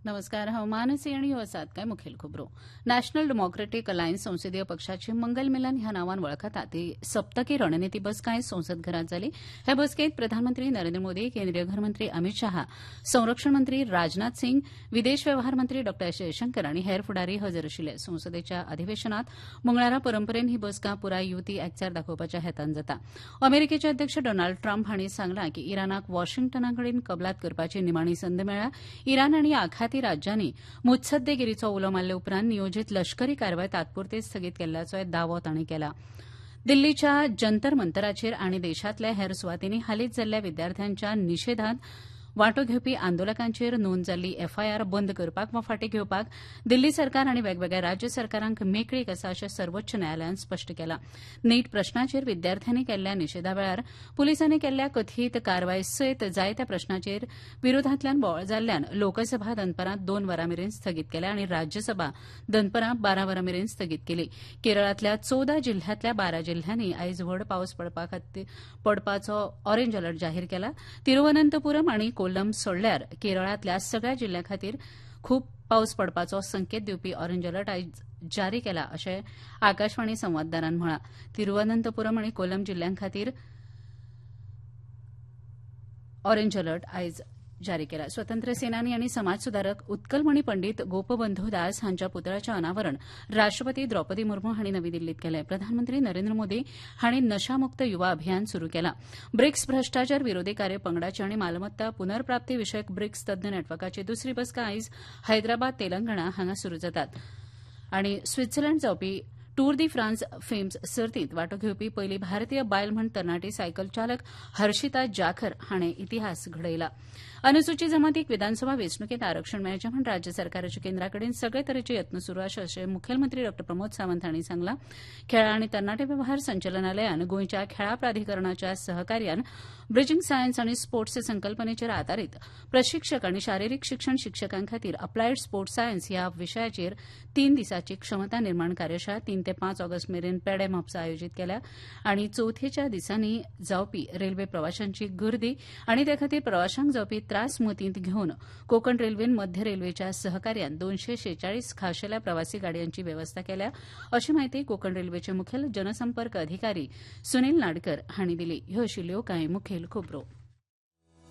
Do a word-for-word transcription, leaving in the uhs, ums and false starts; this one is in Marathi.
नमस्कार. हवामान आणि वसात काय मुखेल खबरो. नॅशनल डेमोक्रेटीक अलायन्स संसदीय पक्षाचे मंगल मिलन ह्या नावान वळखता ती सप्तकी रणनीती बसका आयज संसद घरात जाली. ह्या बसकेत प्रधानमंत्री नरेंद्र मोदी, केंद्रीय गृहमंत्री अमित शहा, संरक्षण मंत्री राजनाथ सिंग, विदेश वेव्हार मंत्री डॉ एस जयशंकर आनी हेर फुडारी हजर आशिल्ले. संसदेच्या अधिवेशनात मंगळारा परंपरेन ही बसका पुराय युती एकचार दाखोवपाच्या हेतान जाता. अमेरिकेचे अध्यक्ष डोनाल्ड ट्रम्प हांणी सांगलां की इराणाक वॉशिंग्टनाकडेन कबलात करपाची निमाणी संद मेळ्ळ्या. इराण आनी आखाती राज्यांनी मुत्सद्देगिरीचो उलो मारले उपरांत नियोजीत लष्करी कारवाय तात्पुरते स्थगीत केल्ल्याचोय दावो तांणी केला. दिल्लीच्या जंतर मंतराचेर आनी देशांतल्या हेर सुवातींनी हालींच जाल्ल्या विद्यार्थ्यांच्या निशेधांत वांटो घेवपी आंदोलकांचेर नोंद जाल्ली एफआयआर बंद करपाक वा फाटीं घेवपाक दिल्ली सरकार आनी वेगवेगळ्या राज्य सरकारांक मेकळीक आसा अशें सर्वोच्च न्यायालयान स्पश्ट केलां. नीट प्रस्नाचेर विद्यार्थ्यांनी केल्ल्या निशेधा वेळार पुलिसांनी केल्ल्या कथीत कारवाये सयत जायत्या प्रस्नांचेर विरोधांतल्यान बोवाळ जाल्ल्यान लोकसभा दनपारां दोन वरां मेरेन स्थगीत केल्या आनी राज्यसभा दनपारां बारा वरां मेरेन स्थगीत केली. केरळांतल्या चौदा जिल्ह्यांतल्या बारा जिल्ह्यांनी आयज व्हड पावस पडपाचो ऑरेंज अलर्ट जाहीर केला. तिरुवनंतपुरम आनी कोल्लम सोडल्यार केरळांतल्या सगळ्या जिल्ह्यां खातीर खूप पावस पडपाचो संकेत दिवपी ऑरेंज अलर्ट आयज जारी केला अशें आकाशवाणी संवाददारान म्हळां. तिरुवनंतपुरम आनी कोल्लम जिल्ह्यां खातीर ऑरेंज अलर्ट आयज जारी केला. स्वतंत्र सेनानी आनी समाज सुदारक उत्कलमणी पंडीत गोपबंधू दास हांच्या पुतळ्याचें अनावरण राष्ट्रपती द्रौपदी मुर्मू हांणी नवी दिल्लींत केलें. प्रधानमंत्री नरेंद्र मोदी हांणी नशामुक्त युवा अभियान सुरू केलां. ब्रिक्स भ्रश्टाचार विरोधी कार्य पंगडाची आनी मालमत्ता पुनर्प्राप्ती विशयक ब्रिक्स तज्ञ नेटवर्काची दुसरी बसका आयज हैदराबाद तेलंगणा हांगा सुरू जातात. आनी स्वित्झर्लंड जावपी टूर दी फ्रांस फेम्स सर्तींत वांटो घेवपी पयली भारतीय बायल म्हूण तरणाटी सायकल चालक हर्षिता जाखर हाणें इतिहास घडयला. अनुसूचित जमातीक विधानसभा वेंचणुकेंत आरक्षण मेळचें म्हूण राज्य सरकाराचे केंद्राकडेन सगळे तरेचे यत्न सुरू आसात अशें मुखेलमंत्री डॉ प्रमोद सावंत हांणी सांगलां. खेळां आनी तरणाटे वेव्हार संचालनालयान गोंयच्या खेळां प्राधिकरणाच्या सहकार्यान ब्रिजींग सायन्स आनी स्पोर्ट्स संकल्पनेचेर आदारीत प्रशिक्षक आनी शारिरीक शिक्षण शिक्षकां खातीर अप्लायड स्पोर्ट्स सायन्स ह्या विशयाचेर तीन दिसांची क्षमता निर्माण कार्यशाळा तीन ते पांच ऑगस्ट मेरेन पेडे म्हापसा आयोजीत केल्या. आनी चवथेच्या दिसांनी जावपी रेल्वे प्रवाशांची गर्दी आनी ते खातीर प्रवाशांक जावपी त्रास मतींत घेवन कोंकण रेल्वेन मध्य रेल्वेच्या सहकार्यान दोनशे शेचाळीस खाशेल्या प्रवासी गाडयांची वेवस्था केल्या अशी माहिती कोंकण रेल्वेचे मुखेल जनसंपर्क अधिकारी सुनील नाडकर हांणी दिली. ह्यो आशिल्ल्यो कांय मुखेल खबरो.